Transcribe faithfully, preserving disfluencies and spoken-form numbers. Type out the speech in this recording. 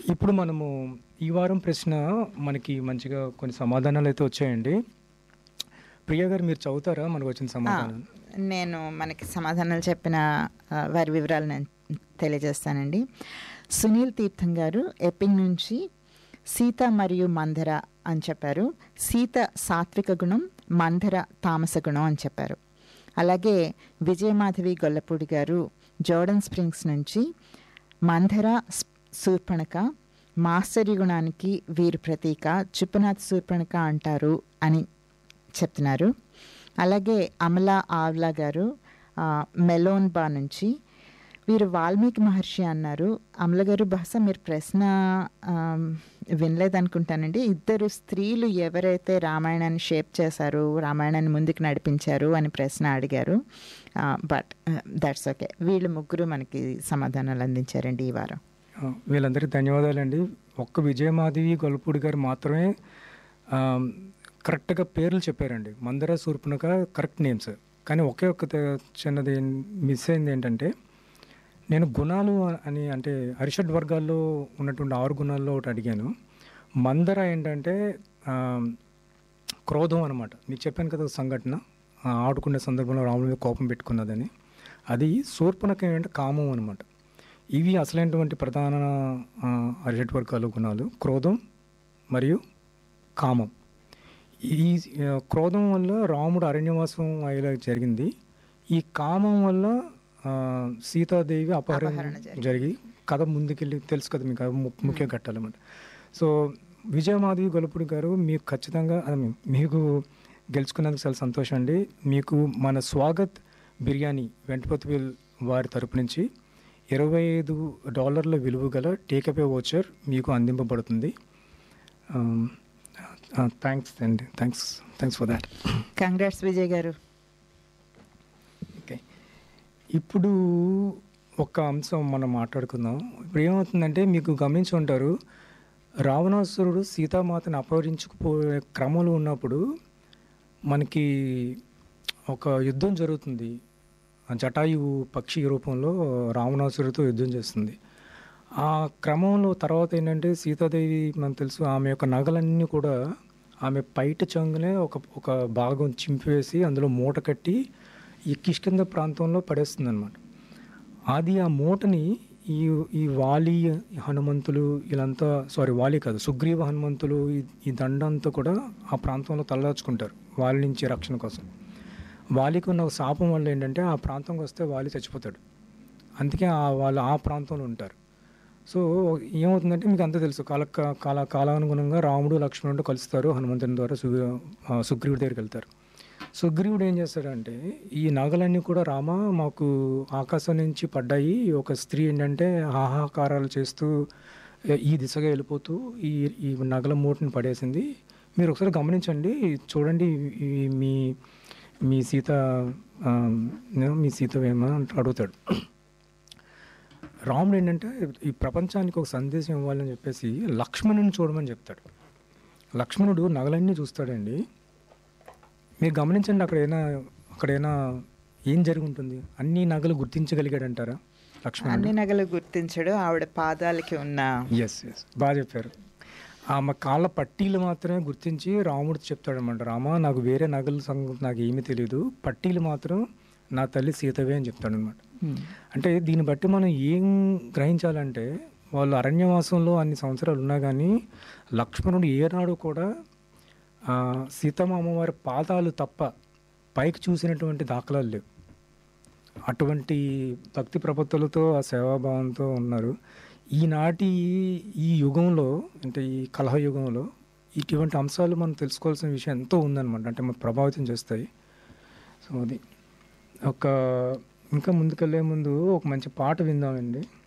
ఇప్పుడు మనము ఈ వారం ప్రశ్న మనకి మంచిగా కొన్ని సమాధానాలు అయితే వచ్చాయండి. ప్రియా గారు మీరు చదువుతారా మనకు వచ్చిన ఆ, సమాధానం? నేను మనకి సమాధానాలు చెప్పిన ఆ, వారి వివరాలు నేను తెలియజేస్తానండి. సునీల్ తీర్థం గారు ఎప్పింగ్ నుంచి సీత మరియు మంధర అని చెప్పారు. సీత సాత్విక గుణం, మంధర తామస గుణం అని చెప్పారు. అలాగే విజయమాధవి గొల్లపూడి గారు జోర్డన్ స్ప్రింగ్స్ నుంచి మంధర స్- శూర్పణఖ మాస్టరీ గుణానికి వీరు ప్రతీక, చుప్పనాథ్ శూర్పణఖ అంటారు అని చెప్తున్నారు. అలాగే అమలా ఆవ్లా గారు ఆ, మెలోన్ బా నుంచి వీరు వాల్మీకి మహర్షి అన్నారు. అమల గారు బహుశా మీరు ప్రశ్న ఆమ్, వినలేదనుకుంటానండి. ఇద్దరు స్త్రీలు ఎవరైతే రామాయణాన్ని షేప్ చేశారు, రామాయణాన్ని ముందుకు నడిపించారు అని ప్రశ్న అడిగారు. But that's okay. వీళ్ళు ముగ్గురు మనకి సమాధానాలు అందించారండి ఈ వారం. ఆ, వీళ్ళందరికీ ధన్యవాదాలండి. ఒక్క విజయమాధవి గొల్లపూడి గారు మాత్రమే ఆ, కరెక్ట్గా పేర్లు చెప్పారండి. మందర శూర్పణఖ కరెక్ట్ నేమ్స్. కానీ ఒకే ఒక్క త- చిన్నది మిస్ అయింది ఏంటంటే, నేను గుణాలు అని అంటే అరిషడ్ వర్గాల్లో ఉన్నటువంటి ఆరు గుణాల్లో ఒకటి అడిగాను. మందర ఏంటంటే ఆ, క్రోధం అనమాట. మీకు చెప్పాను కదా ఒక సంఘటన, ఆ, ఆడుకునే సందర్భంలో రాముడి మీద కోపం పెట్టుకున్నదని. అది శూర్పణఖ ఏంటంటే కామం అనమాట. ఇవి అసలైనటువంటి ప్రధాన ఆ, అరిషడ్ వర్గాలు గుణాలు, క్రోధం మరియు కామం. ఈ ఆ, క్రోధం వల్ల రాముడు అరణ్యవాసం అయ్యేలా జరిగింది. ఈ కామం వల్ల ఆ, సీతాదేవి అపహరణ అపహరణ జరిగింది. జరిగి కథ ముందుకెళ్ళి తెలుసు కదా మీకు, అది ము- ముఖ్య ఘట్టాలన్నమాట. సో విజయమాధవి గొల్లపూడి గారు మీకు ఖచ్చితంగా I mean, మీకు గెలుచుకున్నందుకు చాలా సంతోషం అండి. మీకు మన స్వాగత్ బిర్యానీ వెంటపతివేల్ వారి తరపు నుంచి ఇరవై ఐదు డాలర్ల విలువ గల టేకపే వోచర్ మీకు అందింపబడుతుంది. థ్యాంక్స్ అండి, thanks thanks for that. Congrats Vijay గారు. ఓకే, ఇప్పుడు ఒక అంశం మనం మాట్లాడుకుందాం. ఇప్పుడు ఏమవుతుందంటే, మీకు గమనించి ఉంటారు, రావణాసురుడు సీతామాతను అపహరించుకుపోయే క్రమంలో ఉన్నప్పుడు మనకి ఒక యుద్ధం జరుగుతుంది. ఆ జటాయువు పక్షి రూపంలో రావణాసురుడితో యుద్ధం చేస్తుంది. ఆ క్రమంలో తర్వాత ఏంటంటే, సీతాదేవి మనకు తెలుసు, ఆమె యొక్క నగలన్నీ కూడా ఆమె పైట చెంగునే ఒక ఒక భాగం చింపివేసి అందులో మూట కట్టి ఈ కిష్కింద ప్రాంతంలో పడేస్తుంది అనమాట. అది ఆ మూటని ఈ ఈ వాలి హనుమంతులు వీళ్ళంతా, సారీ వాలి కాదు, సుగ్రీవ హనుమంతులు ఈ ఈ దండంతా కూడా ఆ ప్రాంతంలో తలదాచుకుంటారు వాలి నుంచి రక్షణ కోసం. వాలికి ఉన్న ఒక శాపం వల్ల ఏంటంటే, ఆ ప్రాంతంకి వస్తే వాలి చచ్చిపోతాడు. అందుకే ఆ వాళ్ళు ఆ ప్రాంతంలో ఉంటారు. సో ఏమవుతుందంటే, మీకు అంతా తెలుసు, కాల కాల కాలానుగుణంగా రాముడు లక్ష్మణుడు కలుస్తారు హనుమంతుని ద్వారా. సు ఆ, సుగ్రీవుడి దగ్గరికి వెళ్తారు. సుగ్రీవుడు ఏం చేస్తాడంటే, ఈ నగలన్నీ కూడా రామ మాకు ఆకాశం నుంచి పడ్డాయి, ఒక స్త్రీ ఏంటంటే హాహాకారాలు చేస్తూ ఈ దిశగా వెళ్ళిపోతూ ఈ ఈ నగల మూటని పడేసింది, మీరు ఒకసారి గమనించండి, చూడండి, ఈ మీ మీ సీత ఆ, మీ సీత ఏమో అని అడుగుతాడు. రాముడు ఏంటంటే ఈ ప్రపంచానికి ఒక సందేశం ఇవ్వాలని చెప్పేసి లక్ష్మణుని చూడమని చెప్తాడు. లక్ష్మణుడు నగలన్నీ చూస్తాడండి. మీరు గమనించండి, అక్కడైనా అక్కడైనా ఏం జరిగి ఉంటుంది? అన్ని నగలు గుర్తించగలిగాడంటారా లక్ష్మణుడు? అన్ని నగలు గుర్తించడు, ఆవిడ పాదాలకి ఉన్న ఎస్ ఎస్ బాగా చెప్పారు. ఆమె కాళ్ళ పట్టీలు మాత్రమే గుర్తించి రాముడు చెప్తాడనమాట, రామా నాకు వేరే నగల సంగతి నాకు ఏమీ తెలియదు, పట్టీలు మాత్రం నా తల్లి సీతవే అని చెప్తాడనమాట. అంటే దీన్ని బట్టి మనం ఏం గ్రహించాలంటే, వాళ్ళు అరణ్యవాసంలో అన్ని సంవత్సరాలు ఉన్నా కానీ లక్ష్మణుడు ఏనాడు కూడా ఆ, సీతమ్మ అమ్మవారి పాదాలు తప్ప పైకి చూసినటువంటి దాఖలాలు లేవు. అటువంటి భక్తి ప్రపత్తులతో ఆ సేవాభావంతో ఉన్నారు. ఈనాటి ఈ యుగంలో, అంటే ఈ కలహ యుగంలో ఇటువంటి అంశాలు మనం తెలుసుకోవాల్సిన విషయం ఎంతో ఉందన్నమాట. అంటే మనం ప్రభావితం చేస్తాయి. సో అది ఒక ఇంకా ముందుకెళ్ళే ముందు ఒక మంచి పాట విందామండి.